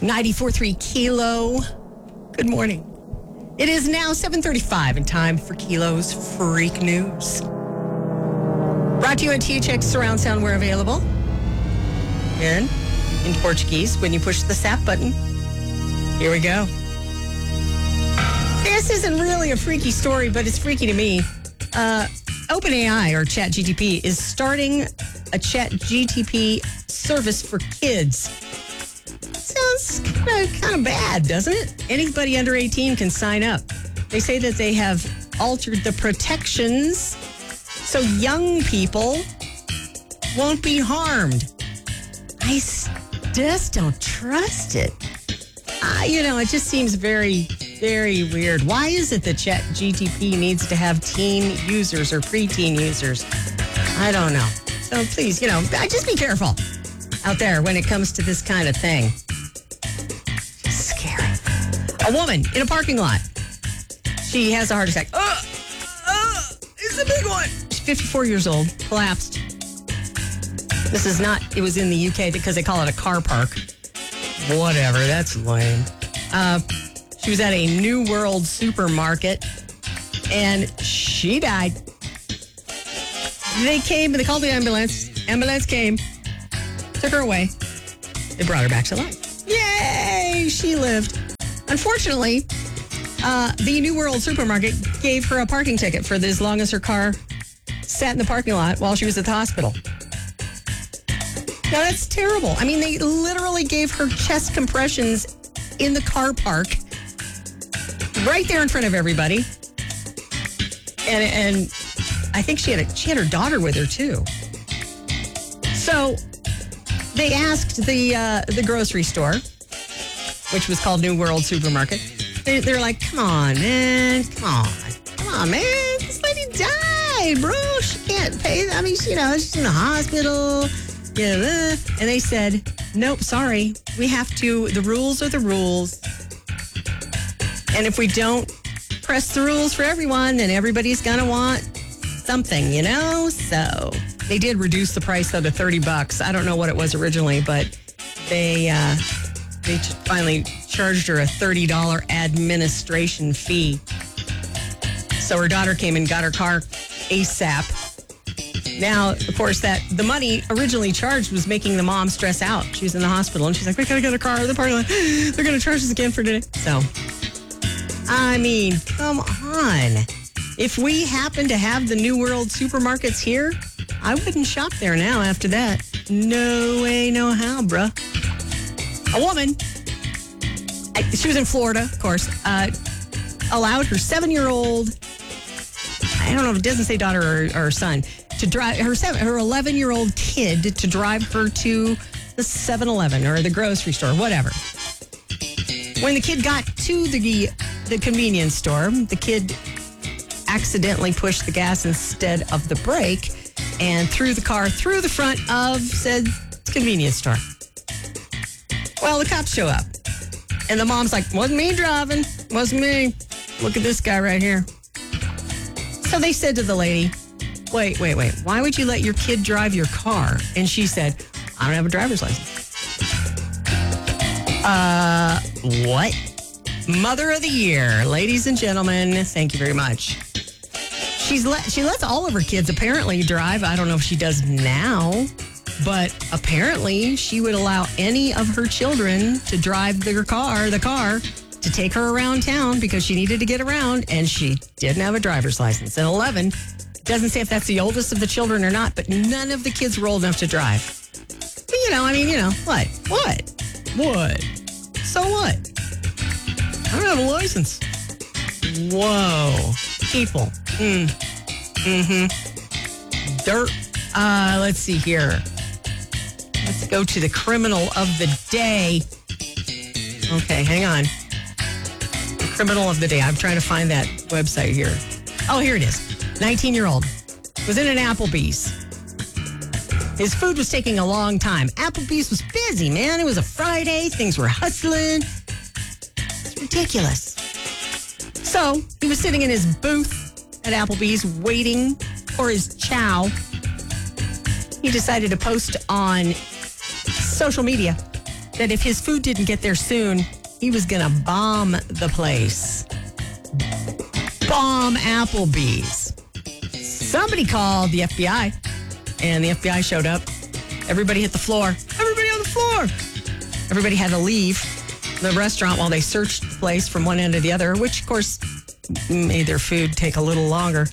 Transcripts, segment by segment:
94.3 Kilo. Good morning. It is now 7:35 and time for Kilo's Freak News. Brought to you on THX Surround Sound where available. And in Portuguese, when you push the SAP button. Here we go. This isn't really a freaky story, but it's freaky to me. OpenAI, or ChatGPT, is starting a ChatGPT service for kids. Sounds kind of bad, doesn't it? Anybody under 18 can sign up. They say that they have altered the protections so young people won't be harmed. I just don't trust it. It just seems very, very weird. Why is it that ChatGPT needs to have teen users or preteen users? I don't know. So please, just be careful out there when it comes to this kind of thing. Just scary. A woman in a parking lot. She has a heart attack. It's a big one. She's 54 years old, collapsed. It was in the UK because they call it a car park. Whatever, that's lame. She was at a New World supermarket and she died. They called the ambulance. Ambulance came, took her away. They brought her back to life. Yay, she lived. Unfortunately, the New World supermarket gave her a parking ticket for as long as her car sat in the parking lot while she was at the hospital. Now, that's terrible. I mean, they literally gave her chest compressions in the car park right there in front of everybody. And I think she had her daughter with her, too. So they asked the grocery store, which was called New World Supermarket. They're like, come on, man. Come on, man. This lady died, bro. She can't pay. I mean, she's in the hospital. Yeah, and they said, nope, sorry. The rules are the rules. And if we don't press the rules for everyone, then everybody's going to want something, So they did reduce the price, though, to $30. I don't know what it was originally, but they finally charged her a $30 administration fee. So her daughter came and got her car ASAP. Now, of course, the money originally charged was making the mom stress out. She was in the hospital, and she's like, we got to get a car in the parking lot. They're going to charge us again for today. So, I mean, come on. If we happen to have the New World supermarkets here, I wouldn't shop there now after that. No way, no how, bruh. A woman, she was in Florida, of course, allowed her 7-year-old, I don't know if it doesn't say daughter or son, to drive her 11-year-old kid to drive her to the 7-Eleven or the grocery store, whatever. When the kid got to the convenience store, the kid accidentally pushed the gas instead of the brake and threw the car through the front of said convenience store. Well, the cops show up, and the mom's like, wasn't me driving, wasn't me. Look at this guy right here. So they said to the lady, wait, why would you let your kid drive your car? And she said, I don't have a driver's license. What? Mother of the Year, ladies and gentlemen, thank you very much. She lets all of her kids apparently drive. I don't know if she does now, but apparently she would allow any of her children to drive the car, to take her around town because she needed to get around, and she didn't have a driver's license. And 11, doesn't say if that's the oldest of the children or not, but none of the kids were old enough to drive. But, what? So what? I don't have a license. Whoa. People. Dirt. Let's see here. Let's go to the criminal of the day. Okay, hang on. The criminal of the day. I'm trying to find that website here. Oh, here it is. 19-year-old. Was in an Applebee's. His food was taking a long time. Applebee's was busy, man. It was a Friday. Things were hustling. It's ridiculous. So he was sitting in his booth at Applebee's waiting for his chow. He decided to post on social media that if his food didn't get there soon, he was going to bomb the place. Bomb Applebee's. Somebody called the FBI, and the FBI showed up. Everybody hit the floor. Everybody on the floor. Everybody had to leave the restaurant while they searched the place from one end to the other, which, of course, made their food take a little longer.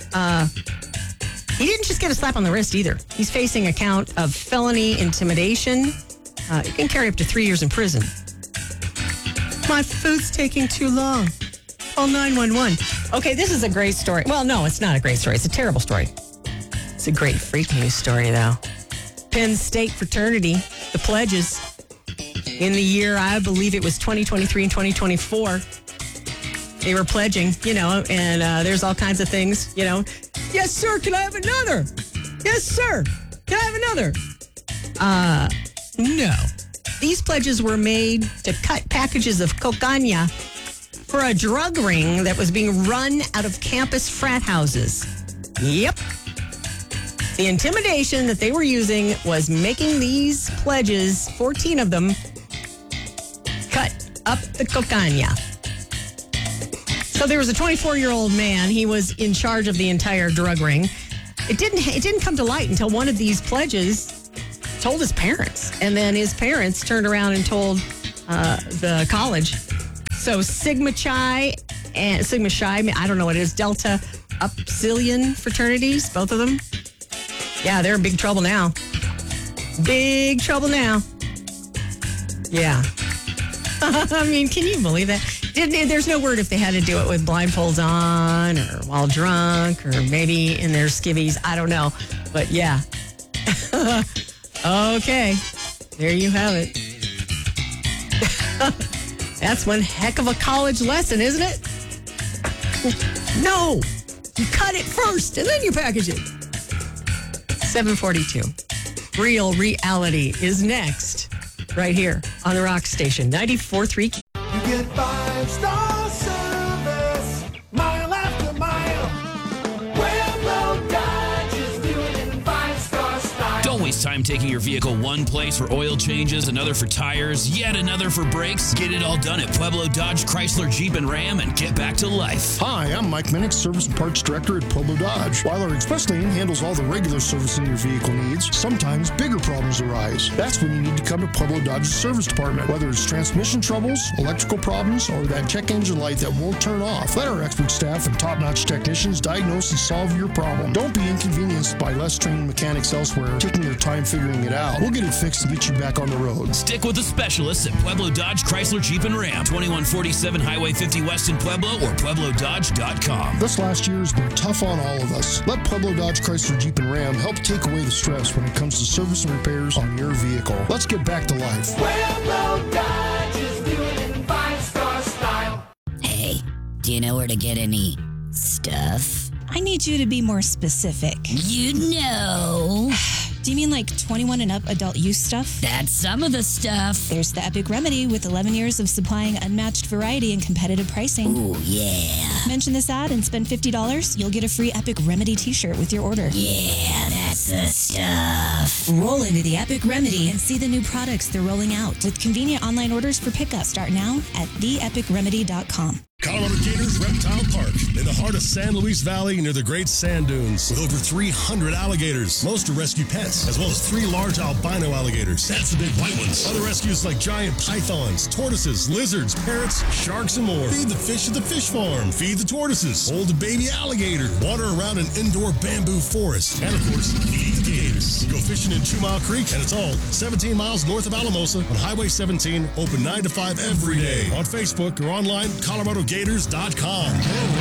He didn't just get a slap on the wrist either. He's facing a count of felony intimidation. You can carry up to 3 years in prison. My food's taking too long. Call 911. Okay, this is a great story. Well, no, it's not a great story. It's a terrible story. It's a great freak news story, though. Penn State fraternity, the pledges, in the year, I believe it was 2023 and 2024, they were pledging, and there's all kinds of things, Yes, sir, can I have another? Yes, sir, can I have another? No. These pledges were made to cut packages of cocaine for a drug ring that was being run out of campus frat houses. Yep. The intimidation that they were using was making these pledges, 14 of them, cut up the cocaine. So there was a 24-year-old man. He was in charge of the entire drug ring. It didn't come to light until one of these pledges told his parents. And then his parents turned around and told the college. So Sigma Chi, I don't know what it is, Delta Upsilon fraternities, both of them. Yeah, they're in big trouble now. Big trouble now. Yeah. I mean, can you believe that? There's no word if they had to do it with blindfolds on or while drunk or maybe in their skivvies. I don't know. But yeah. Okay. There you have it. That's one heck of a college lesson, isn't it? No. You cut it first and then you package it. 742. Real Reality is next. Right here on the Rock Station, 94.3. You get 5-star service, mile after mile. Pueblo Dodge is doing it in 5-star style. Don't waste time taking your vehicle one place for oil changes, another for tires, yet another for brakes. Get it all done at Pueblo Dodge, Chrysler, Jeep, and Ram and get back to life. Hi, I'm Mike Minnick, Service and Parts Director at Pueblo Dodge. While our express lane handles all the regular servicing your vehicle needs, sometimes bigger problems arise. That's when you need to come to Pueblo Dodge's service department. Whether it's transmission troubles, electrical problems, or that check engine light that won't turn off, let our expert staff and top-notch technicians diagnose and solve your problem. Don't be inconvenienced by less trained mechanics elsewhere taking their time figuring it out. We'll get it fixed and get you back on the road. Stick with the specialists at Pueblo Dodge, Chrysler, Jeep, and Ram. 2147 Highway 50 West in Pueblo or PuebloDodge.com. This last year has been tough on all of us. Let Pueblo Dodge, Chrysler, Jeep, and Ram help take away the stress when it comes to service and repairs on your vehicle. Let's get back to life. Pueblo Dodge is doing it in 5-star style. Hey, do you know where to get any stuff? I need you to be more specific. You know. Do you mean like 21 and up adult use stuff? That's some of the stuff. There's the Epic Remedy with 11 years of supplying unmatched variety and competitive pricing. Ooh, yeah. Mention this ad and spend $50. You'll get a free Epic Remedy t-shirt with your order. Yeah, that's the stuff. Roll into the Epic Remedy and see the new products they're rolling out with convenient online orders for pickup. Start now at theepicremedy.com. Colorado Gators Reptile Park in the heart of San Luis Valley near the Great Sand Dunes with over 300 alligators. Most are rescue pets, as well as 3 large albino alligators. That's the big white ones. Other rescues like giant pythons, tortoises, lizards, parrots, sharks, and more. Feed the fish at the fish farm. Feed the tortoises. Hold a baby alligator. Water around an indoor bamboo forest. And of course, feed the gators. Go fishing in 2 Mile Creek, and it's all 17 miles north of Alamosa on Highway 17, open 9 to 5 every day. On Facebook or online, ColoradoGators.com.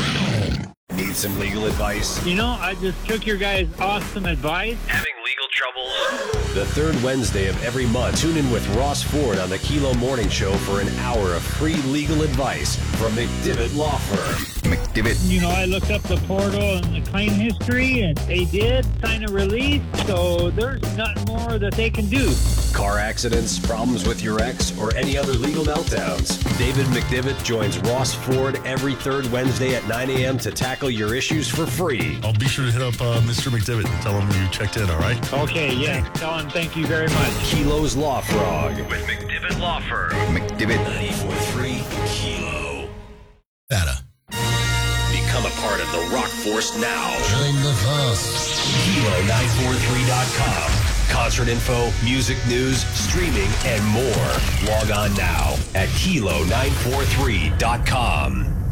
Need some legal advice? I just took your guys' awesome advice. Having legal troubles? The third Wednesday of every month, tune in with Ross Ford on the Kilo Morning Show for an hour of free legal advice from McDivitt Law Firm. McDivitt. You know, I looked up the portal and the claim history, and they did sign a release, so there's nothing more that they can do. Car accidents, problems with your ex, or any other legal meltdowns. David McDivitt joins Ross Ford every third Wednesday at 9 a.m. to tackle your issues for free. I'll be sure to hit up Mr. McDivitt and tell him you checked in, all right? Okay, yeah. Tell him thank you very much. Kilo's Law Frog with McDivitt Law Firm. McDivitt. 94.3 Kilo. Data. Become a part of the Rock Force now. Join the force. Kilo943.com. Concert info, music news, streaming, and more. Log on now at Kilo943.com.